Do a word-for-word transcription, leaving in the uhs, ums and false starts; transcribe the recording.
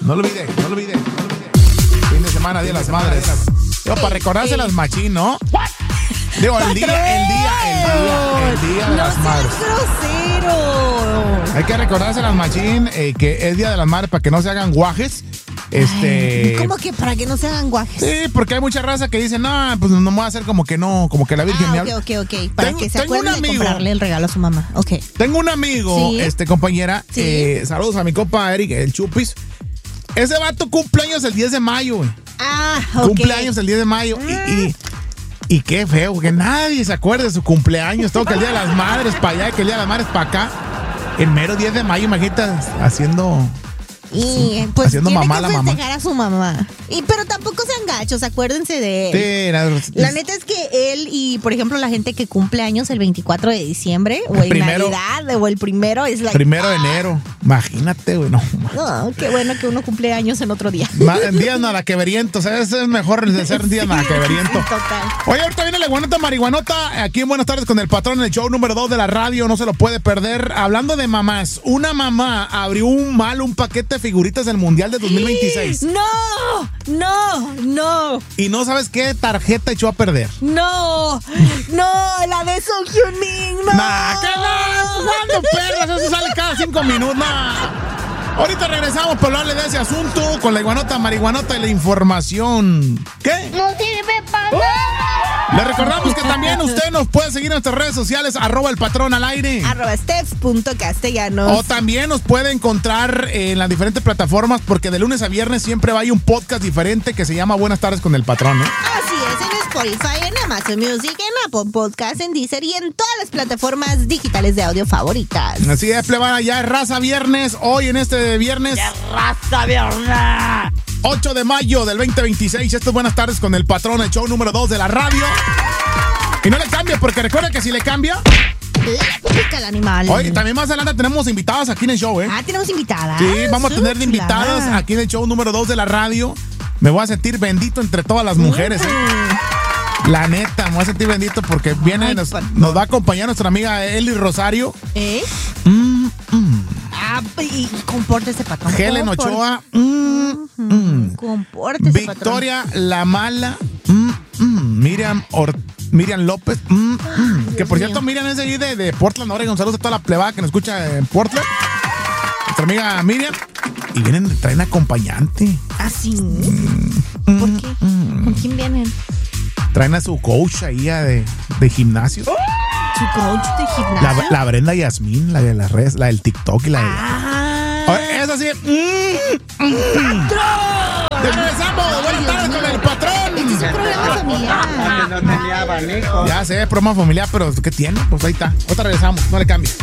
No lo olvide, no lo olvide, no lo olvide. Fin de semana, Día de las Madres. Digo, para recordarse las machín, ¿no? Digo, el día, el día, el día, el día de no las madres. Grosero. Hay que recordarse las machín eh, que es Día de las Madres para que no se hagan guajes. Este. Ay, ¿cómo que para que no se hagan guajes? Sí, porque hay mucha raza que dice, no, pues no me voy a hacer como que no, como que la Virgen ah, me ok, habla. ok, ok. Para tengo, que se tengo acuerden un de amigo, comprarle el regalo a su mamá. Ok. Tengo un amigo, ¿Sí? este compañera, ¿Sí? eh, saludos a mi compa Eric, el Chupis. Ese vato cumpleaños el diez de mayo, güey. Ah, ok. Cumpleaños el diez de mayo. Y, y, y qué feo, que nadie se acuerde de su cumpleaños. Todo que el Día de las Madres para allá y que el Día de las Madres para acá. El mero diez de mayo, imagínate, haciendo... Y pues haciendo tiene mamá que la mamá. festejar a su mamá. Y, pero tampoco sean gachos, acuérdense de él. Sí, la, La neta es que él y, por ejemplo, la gente que cumple años el veinticuatro de diciembre o en primero, Navidad o el primero es like, primero de ah, enero. Imagínate, güey, no. No, qué bueno que uno cumple años en otro día. Ma, en días nada que veriento, ¿sabes? Es mejor de ser días Sí, nada que veriento. sí, total. Oye, ahorita viene la guanota marihuanota. Aquí en Buenas Tardes con el Patrón, el show número dos de la radio. No se lo puede perder. Hablando de mamás, una mamá abrió un mal, un paquete de figuritas del Mundial de dos mil veintiséis. No, no, no. Y no sabes qué tarjeta echó a perder. No, no, la de Song Hyun Min, no. Nah, ¿qué no? ¿Cuándo perlas? Eso sale cada cinco minutos. Nah. Ahorita regresamos para hablarle de ese asunto con la iguanota, marihuanota y la información. ¿Qué? No sirve para nada. Le recordamos que también usted nos puede seguir en nuestras redes sociales, arroba el patrón al aire. Arroba steps.castellanos. O también nos puede encontrar en las diferentes plataformas porque de lunes a viernes siempre hay un podcast diferente que se llama Buenas Tardes con el Patrón, ¿eh? Así es, en Spotify, en Amazon Music, en Apple Podcast, en Deezer y en todas las plataformas digitales de audio favoritas. Así es, plebana, ya es Raza Viernes. Hoy en este viernes... ¡Ya Raza Viernes! ocho de mayo del veinte veintiséis. Esto es Buenas Tardes con el Patrón, el show número dos de la radio. Y no le cambie, porque recuerda que si le cambia... Le pica el animal. Oye, también más adelante tenemos invitadas aquí en el show, ¿eh? Ah, tenemos invitadas. Sí, vamos a tener de Uh, invitadas chulada. aquí en el show número dos de la radio. Me voy a sentir bendito entre todas las mujeres, ¿eh? La neta, me voy a sentir bendito porque viene, Ay, nos, patrón. nos va a acompañar nuestra amiga Eli Rosario. ¿Eh? Mm, mm. Ah, y compórtese, patrón. Helen Compor- Ochoa. Mm, mm. Compórtese, Victoria La Mala. Mm, mm. Miriam Or- Miriam López. Mm, mm. Que por Dios cierto, mío. Miriam es de ahí de, de Portland, Oregon. Saludos a toda la plebada que nos escucha en Portland. Nuestra amiga Miriam. Y vienen, traen acompañante. ¿Ah, sí? Mm, ¿Por qué? mm. ¿Con quién vienen? Traen a su coach ahí a de, de gimnasio. ¿Su coach de gimnasio? La, la Brenda Yasmín, la de las redes, la del TikTok y la de. Ah. Oye, es así. Mm, mm. Ya regresamos. Buenas tardes con el Patrón. Este es un programa familiar. No tenía abanico. Ya sé, broma familiar, pero ¿qué tiene? Pues ahí está. Otra regresamos, no le cambies.